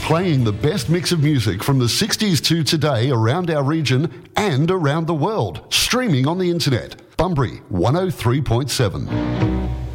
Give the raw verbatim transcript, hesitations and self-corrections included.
playing the best mix of music from the sixties to today around our region and around the world. Streaming on the internet. Bunbury one oh three point seven.